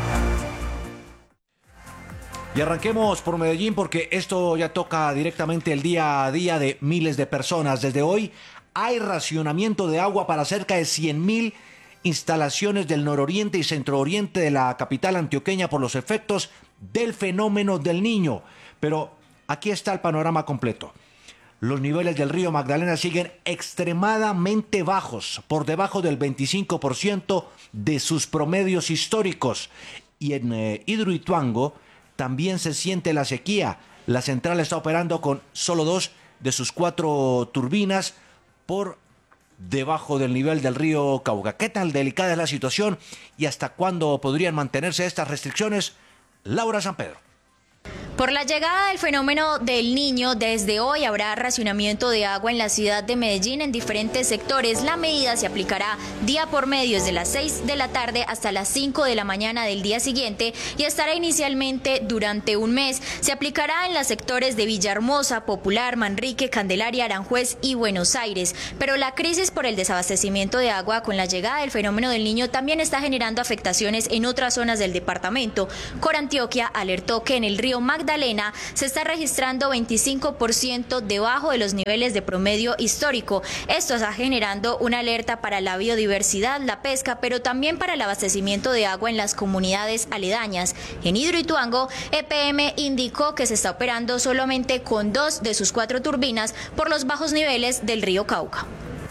Y arranquemos por Medellín porque esto ya toca directamente el día a día de miles de personas. Desde hoy hay racionamiento de agua para cerca de 100.000 instalaciones del nororiente y centrooriente de la capital antioqueña por los efectos del fenómeno del Niño. Pero aquí está el panorama completo. Los niveles del río Magdalena siguen extremadamente bajos, por debajo del 25% de sus promedios históricos. Y en Hidroituango también se siente la sequía. La central está operando con solo 2 de sus 4 turbinas por debajo del nivel del río Cauca. ¿Qué tan delicada es la situación y hasta cuándo podrían mantenerse estas restricciones? Laura San Pedro. Por la llegada del fenómeno del Niño, desde hoy habrá racionamiento de agua en la ciudad de Medellín en diferentes sectores. La medida se aplicará día por medio desde las 6 de la tarde hasta las 5 de la mañana del día siguiente y estará inicialmente durante un mes. Se aplicará en los sectores de Villahermosa, Popular, Manrique, Candelaria, Aranjuez y Buenos Aires. Pero la crisis por el desabastecimiento de agua con la llegada del fenómeno del Niño también está generando afectaciones en otras zonas del departamento. Corantioquia alertó que en el río Magdalena se está registrando 25% debajo de los niveles de promedio histórico. Esto está generando una alerta para la biodiversidad, la pesca, pero también para el abastecimiento de agua en las comunidades aledañas. En Hidroituango, EPM indicó que se está operando solamente con 2 de sus 4 turbinas por los bajos niveles del río Cauca.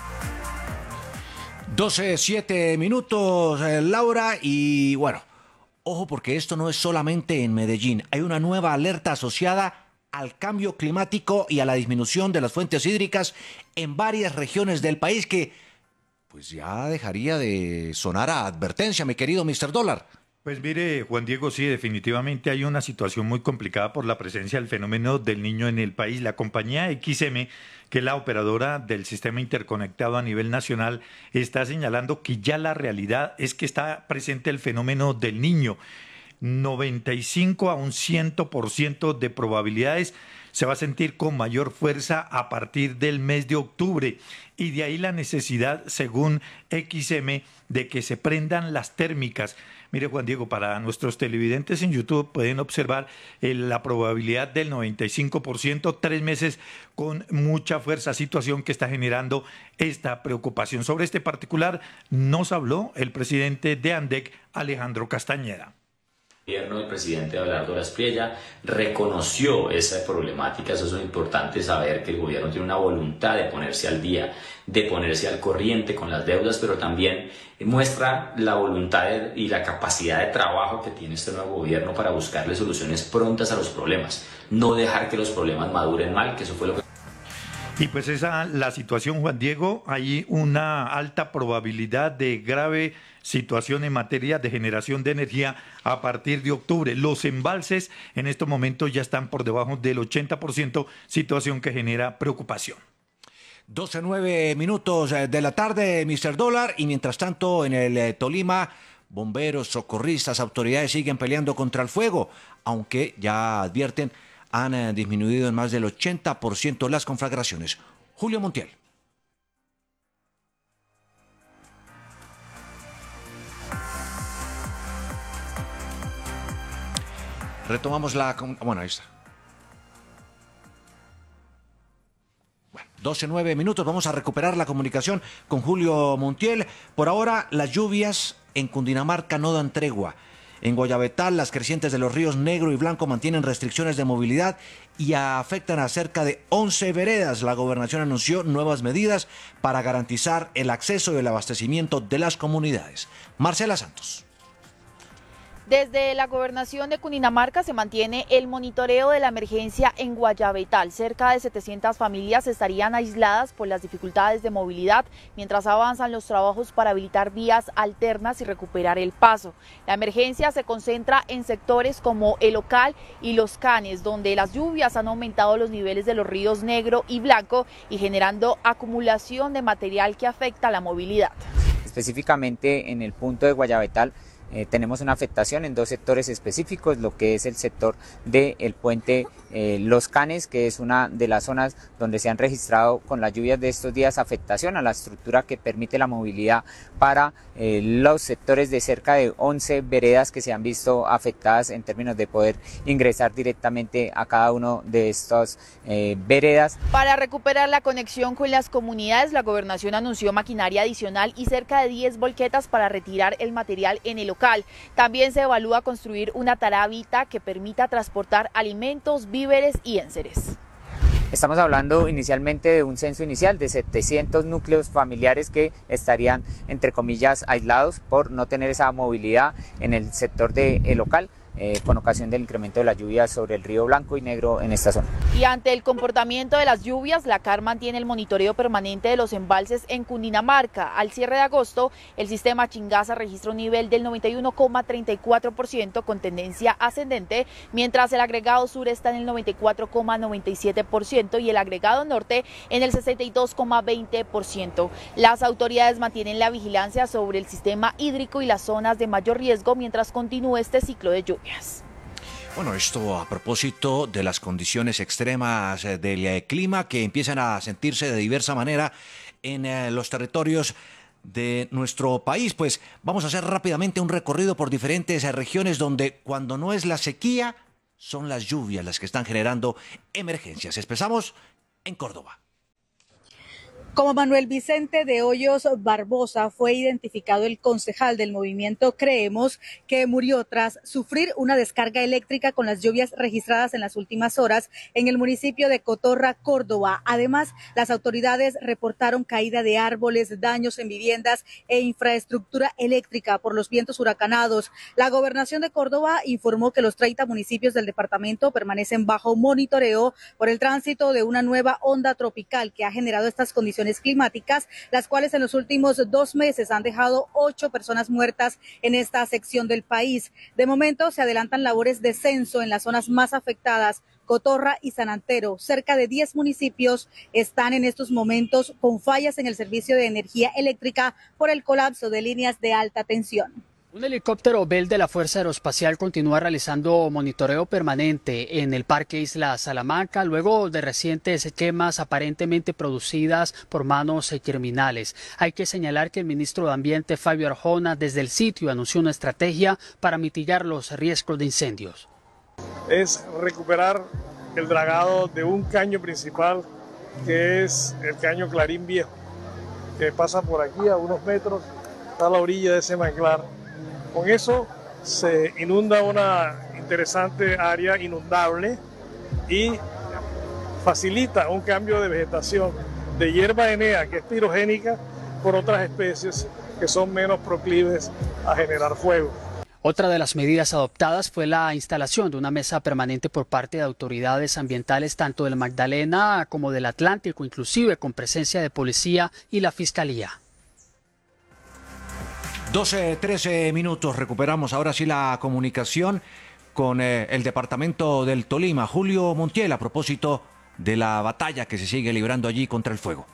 12:07 minutos, Laura, y bueno, ojo porque esto no es solamente en Medellín. Hay una nueva alerta asociada al cambio climático y a la disminución de las fuentes hídricas en varias regiones del país que pues ya dejaría de sonar a advertencia, mi querido Mr. Dólar. Pues mire, Juan Diego, sí, definitivamente hay una situación muy complicada por la presencia del fenómeno del Niño en el país. La compañía XM, que es la operadora del sistema interconectado a nivel nacional, está señalando que ya la realidad es que está presente el fenómeno del Niño. 95 a un 100% de probabilidades se va a sentir con mayor fuerza a partir del mes de octubre. Y de ahí la necesidad, según XM, de que se prendan las térmicas. Mire, Juan Diego, para nuestros televidentes en YouTube pueden observar la probabilidad del 95%, 3 meses con mucha fuerza, situación que está generando esta preocupación. Sobre este particular nos habló el presidente de ANDEC, Alejandro Castañeda. El gobierno del presidente Abelardo Lasprilla reconoció esa problemática. Eso es importante saber, que el gobierno tiene una voluntad de ponerse al día, de ponerse al corriente con las deudas, pero también muestra la voluntad y la capacidad de trabajo que tiene este nuevo gobierno para buscarle soluciones prontas a los problemas, no dejar que los problemas maduren mal, que eso fue lo que... Y pues esa la situación, Juan Diego, hay una alta probabilidad de grave situación en materia de generación de energía a partir de octubre. Los embalses en estos momentos ya están por debajo del 80%, situación que genera preocupación. 12:09 minutos de la tarde, Mr. Dólar, y mientras tanto en el Tolima, bomberos, socorristas, autoridades siguen peleando contra el fuego, aunque ya advierten han disminuido en más del 80% las conflagraciones. Julio Montiel. Retomamos la... Bueno, ahí está. Bueno, 12:09 minutos. Vamos a recuperar la comunicación con Julio Montiel. Por ahora, las lluvias en Cundinamarca no dan tregua. En Guayabetal, las crecientes de los ríos Negro y Blanco mantienen restricciones de movilidad y afectan a cerca de 11 veredas. La gobernación anunció nuevas medidas para garantizar el acceso y el abastecimiento de las comunidades. Marcela Santos. Desde la gobernación de Cundinamarca se mantiene el monitoreo de la emergencia en Guayabetal. Cerca de 700 familias estarían aisladas por las dificultades de movilidad mientras avanzan los trabajos para habilitar vías alternas y recuperar el paso. La emergencia se concentra en sectores como El Ocal y Los Canes, donde las lluvias han aumentado los niveles de los ríos Negro y Blanco y generando acumulación de material que afecta la movilidad. Específicamente en el punto de Guayabetal, tenemos una afectación en dos sectores específicos, lo que es el sector del puente Los Canes, que es una de las zonas donde se han registrado con las lluvias de estos días afectación a la estructura que permite la movilidad para los sectores de cerca de 11 veredas que se han visto afectadas en términos de poder ingresar directamente a cada uno de estas veredas. Para recuperar la conexión con las comunidades, la gobernación anunció maquinaria adicional y cerca de 10 volquetas para retirar el material en el local. También se evalúa construir una tarabita que permita transportar alimentos, víveres y enseres. Estamos hablando inicialmente de un censo inicial de 700 núcleos familiares que estarían, entre comillas, aislados por no tener esa movilidad en el sector del local, con ocasión del incremento de las lluvias sobre el río Blanco y Negro en esta zona. Y ante el comportamiento de las lluvias, la CAR mantiene el monitoreo permanente de los embalses en Cundinamarca. Al cierre de agosto, el sistema Chingaza registra un nivel del 91,34% con tendencia ascendente, mientras el agregado sur está en el 94,97% y el agregado norte en el 62,20%. Las autoridades mantienen la vigilancia sobre el sistema hídrico y las zonas de mayor riesgo mientras continúe este ciclo de lluvias. Bueno, esto a propósito de las condiciones extremas del clima que empiezan a sentirse de diversa manera en los territorios de nuestro país. Pues vamos a hacer rápidamente un recorrido por diferentes regiones donde cuando no es la sequía, son las lluvias las que están generando emergencias. Empezamos en Córdoba. Como Manuel Vicente de Hoyos Barbosa fue identificado el concejal del movimiento Creemos, que murió tras sufrir una descarga eléctrica con las lluvias registradas en las últimas horas en el municipio de Cotorra, Córdoba. Además, las autoridades reportaron caída de árboles, daños en viviendas e infraestructura eléctrica por los vientos huracanados. La gobernación de Córdoba informó que los 30 municipios del departamento permanecen bajo monitoreo por el tránsito de una nueva onda tropical que ha generado estas condiciones climáticas, las cuales en los últimos 2 meses han dejado 8 personas muertas en esta sección del país. De momento se adelantan labores de censo en las zonas más afectadas, Cotorra y San Antero. Cerca de 10 municipios están en estos momentos con fallas en el servicio de energía eléctrica por el colapso de líneas de alta tensión. Un helicóptero Bell de la Fuerza Aeroespacial continúa realizando monitoreo permanente en el Parque Isla Salamanca luego de recientes quemas aparentemente producidas por manos criminales. Hay que señalar que el ministro de Ambiente, Fabio Arjona, desde el sitio anunció una estrategia para mitigar los riesgos de incendios. Es recuperar el dragado de un caño principal, que es el caño Clarín Viejo, que pasa por aquí a unos metros, está a la orilla de ese manglar. Con eso se inunda una interesante área inundable y facilita un cambio de vegetación de hierba enea, que es pirogénica, por otras especies que son menos proclives a generar fuego. Otra de las medidas adoptadas fue la instalación de una mesa permanente por parte de autoridades ambientales tanto del Magdalena como del Atlántico, inclusive con presencia de policía y la Fiscalía. 13 minutos, recuperamos ahora sí la comunicación con el departamento del Tolima. Julio Montiel, a propósito de la batalla que se sigue librando allí contra el fuego.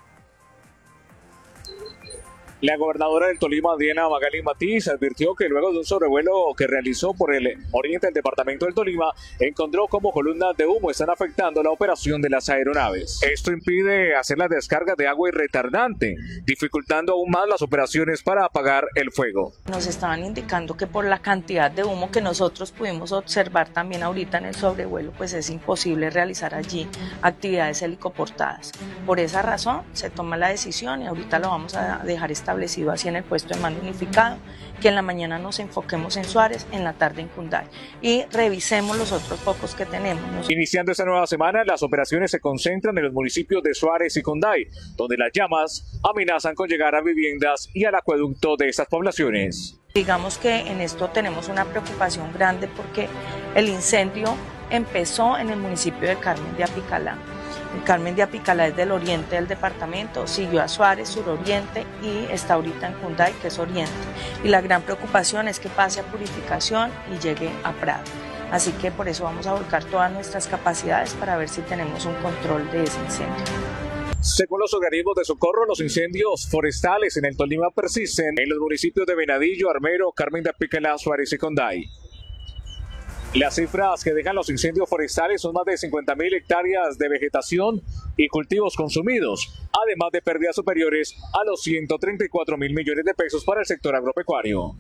La gobernadora del Tolima, Diana Magalí Matiz, advirtió que luego de un sobrevuelo que realizó por el oriente del departamento del Tolima, encontró cómo columnas de humo están afectando la operación de las aeronaves. Esto impide hacer la descarga de agua y retardante, dificultando aún más las operaciones para apagar el fuego. Nos estaban indicando que por la cantidad de humo que nosotros pudimos observar también ahorita en el sobrevuelo, pues es imposible realizar allí actividades helicoportadas. Por esa razón se toma la decisión y ahorita lo vamos a dejar establecido establecido así en el puesto de mando unificado, que en la mañana nos enfoquemos en Suárez, en la tarde en Cunday y revisemos los otros focos que tenemos. Iniciando esta nueva semana, las operaciones se concentran en los municipios de Suárez y Cunday, donde las llamas amenazan con llegar a viviendas y al acueducto de estas poblaciones. Digamos que en esto tenemos una preocupación grande porque el incendio empezó en el municipio de Carmen de Apicalá. El Carmen de Apicalá es del oriente del departamento, siguió a Suárez, suroriente, y está ahorita en Cunday, que es oriente. Y la gran preocupación es que pase a Purificación y llegue a Prado. Así que por eso vamos a volcar todas nuestras capacidades para ver si tenemos un control de ese incendio. Según los organismos de socorro, los incendios forestales en el Tolima persisten en los municipios de Venadillo, Armero, Carmen de Apicalá, Suárez y Cunday. Las cifras que dejan los incendios forestales son más de 50.000 hectáreas de vegetación y cultivos consumidos, además de pérdidas superiores a los 134.000 millones de pesos para el sector agropecuario.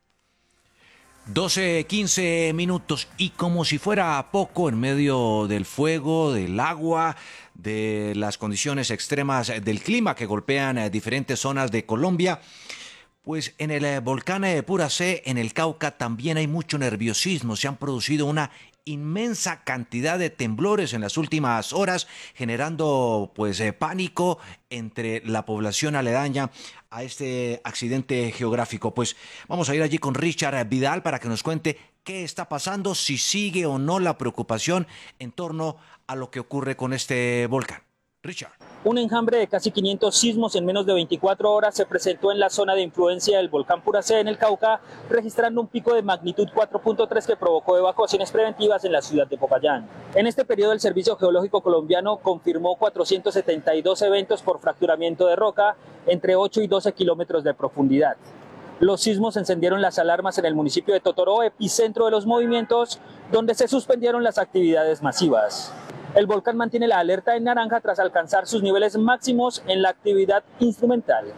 12:15 minutos y como si fuera poco, en medio del fuego, del agua, de las condiciones extremas del clima que golpean diferentes zonas de Colombia, pues en el volcán Puracé, en el Cauca, también hay mucho nerviosismo. Se han producido una inmensa cantidad de temblores en las últimas horas, generando pues pánico entre la población aledaña a este accidente geográfico. Pues vamos a ir allí con Richard Vidal para que nos cuente qué está pasando, si sigue o no la preocupación en torno a lo que ocurre con este volcán. Richard. Un enjambre de casi 500 sismos en menos de 24 horas se presentó en la zona de influencia del volcán Puracé en el Cauca, registrando un pico de magnitud 4.3 que provocó evacuaciones preventivas en la ciudad de Popayán. En este periodo el Servicio Geológico Colombiano confirmó 472 eventos por fracturamiento de roca entre 8 y 12 kilómetros de profundidad. Los sismos encendieron las alarmas en el municipio de Totoró, epicentro de los movimientos, donde se suspendieron las actividades masivas. El volcán mantiene la alerta en naranja tras alcanzar sus niveles máximos en la actividad instrumental.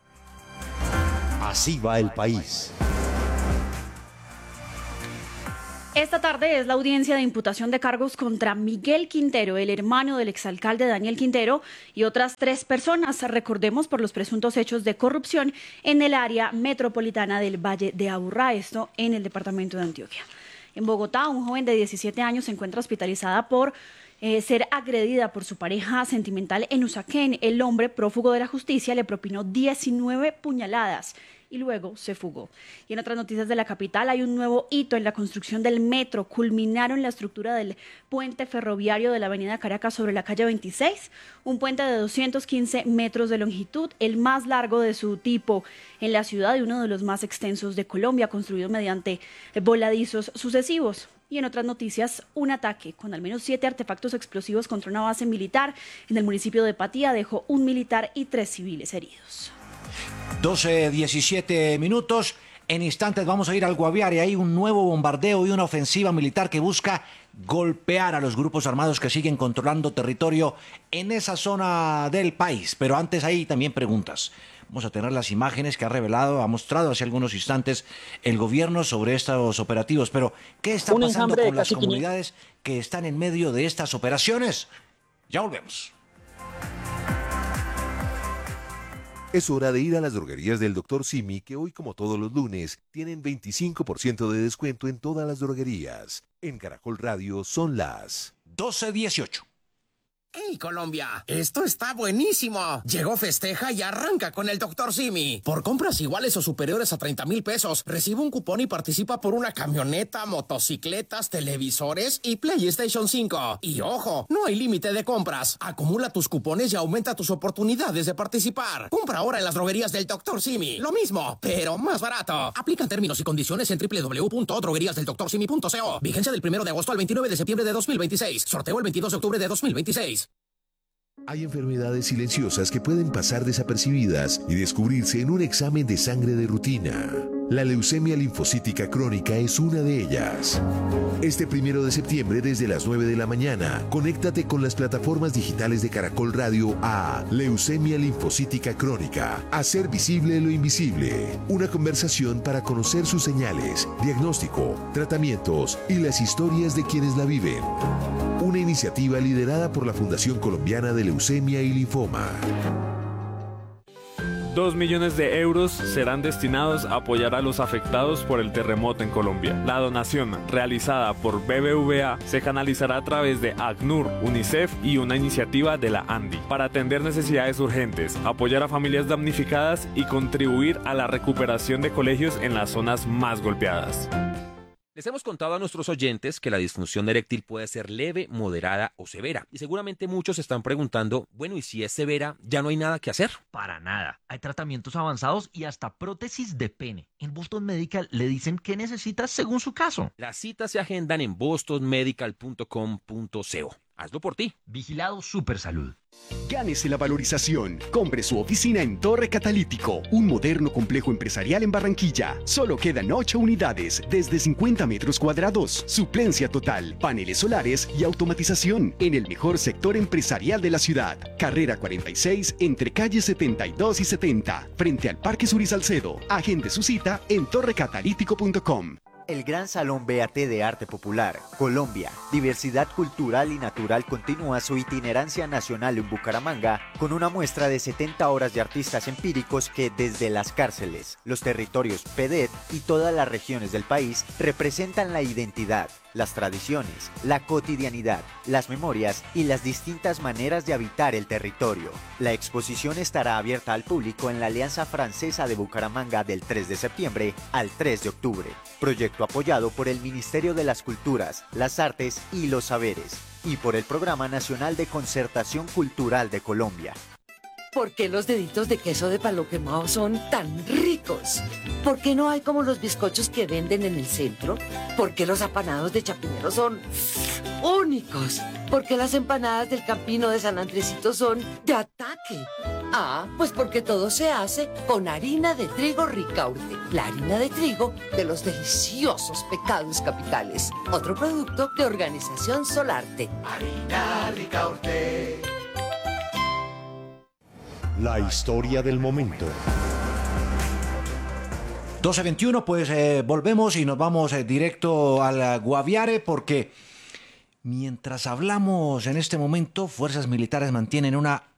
Así va el país. Esta tarde es la audiencia de imputación de cargos contra Miguel Quintero, el hermano del exalcalde Daniel Quintero, y otras 3 personas, recordemos, por los presuntos hechos de corrupción en el área metropolitana del Valle de Aburrá, esto en el departamento de Antioquia. En Bogotá, un joven de 17 años se encuentra hospitalizada por ser agredida por su pareja sentimental en Usaquén. El hombre, prófugo de la justicia, le propinó 19 puñaladas y luego se fugó. Y en otras noticias de la capital, hay un nuevo hito en la construcción del metro. Culminaron la estructura del puente ferroviario de la avenida Caracas sobre la calle 26, un puente de 215 metros de longitud, el más largo de su tipo en la ciudad y uno de los más extensos de Colombia, construido mediante voladizos sucesivos. Y en otras noticias, un ataque con al menos 7 artefactos explosivos contra una base militar en el municipio de Patía dejó un militar y 3 civiles heridos. 12:17 minutos. En instantes vamos a ir al Guaviare. Hay un nuevo bombardeo y una ofensiva militar que busca golpear a los grupos armados que siguen controlando territorio en esa zona del país. Pero antes hay también preguntas. Vamos a tener las imágenes que ha mostrado hace algunos instantes el gobierno sobre estos operativos. Pero, ¿qué está pasando con las comunidades que están en medio de estas operaciones? Ya volvemos. Es hora de ir a las droguerías del Dr. Simi, que hoy, como todos los lunes, tienen 25% de descuento en todas las droguerías. En Caracol Radio son las 12:18. ¡Hey, Colombia! ¡Esto está buenísimo! Llegó Festeja y arranca con el Dr. Simi. Por compras iguales o superiores a 30,000 pesos, recibe un cupón y participa por una camioneta, motocicletas, televisores y PlayStation 5. Y ojo, no hay límite de compras. Acumula tus cupones y aumenta tus oportunidades de participar. Compra ahora en las droguerías del Dr. Simi. Lo mismo, pero más barato. Aplican términos y condiciones en www.drogueriasdeldoctorsimi.co. Vigencia del 1 de agosto al 29 de septiembre de 2026. Sorteo el 22 de octubre de 2026. Hay enfermedades silenciosas que pueden pasar desapercibidas y descubrirse en un examen de sangre de rutina. La leucemia linfocítica crónica es una de ellas. Este 1 de septiembre, desde las 9 de la mañana, conéctate con las plataformas digitales de Caracol Radio a Leucemia linfocítica crónica. Hacer visible lo invisible. Una conversación para conocer sus señales, diagnóstico, tratamientos y las historias de quienes la viven. Una iniciativa liderada por la Fundación Colombiana de Leucemia y Linfoma. 2 millones de euros serán destinados a apoyar a los afectados por el terremoto en Colombia. La donación realizada por BBVA se canalizará a través de ACNUR, UNICEF y una iniciativa de la ANDI para atender necesidades urgentes, apoyar a familias damnificadas y contribuir a la recuperación de colegios en las zonas más golpeadas. Les hemos contado a nuestros oyentes que la disfunción eréctil puede ser leve, moderada o severa. Y seguramente muchos se están preguntando, bueno, ¿y si es severa, ya no hay nada que hacer? Para nada. Hay tratamientos avanzados y hasta prótesis de pene. En Boston Medical le dicen qué necesitas según su caso. Las citas se agendan en bostonmedical.com.co. Hazlo por ti. Vigilado Supersalud. Gánese la valorización. Compre su oficina en Torre Catalítico, un moderno complejo empresarial en Barranquilla. Solo quedan 8 unidades, desde 50 metros cuadrados. Suplencia total, paneles solares y automatización en el mejor sector empresarial de la ciudad. Carrera 46, entre calles 72 y 70, frente al Parque Sur y Salcedo. Agende su cita en torrecatalítico.com. El Gran Salón BAT de Arte Popular, Colombia, Diversidad Cultural y Natural continúa su itinerancia nacional en Bucaramanga con una muestra de 70 horas de artistas empíricos que desde las cárceles, los territorios PEDET y todas las regiones del país representan la identidad, las tradiciones, la cotidianidad, las memorias y las distintas maneras de habitar el territorio. La exposición estará abierta al público en la Alianza Francesa de Bucaramanga del 3 de septiembre al 3 de octubre. Proyecto apoyado por el Ministerio de las Culturas, las Artes y los Saberes y por el Programa Nacional de Concertación Cultural de Colombia. ¿Por qué los deditos de queso de palo quemado son tan ricos? ¿Por qué no hay como los bizcochos que venden en el centro? ¿Por qué los apanados de Chapinero son únicos? ¿Por qué las empanadas del Campino de San Andresito son de ataque? Ah, pues porque todo se hace con harina de trigo Ricaurte, la harina de trigo de los deliciosos pecados capitales. Otro producto de Organización Solarte. Harina Ricaurte. La historia del momento. 12:21, pues volvemos y nos vamos directo al Guaviare porque mientras hablamos en este momento, fuerzas militares mantienen una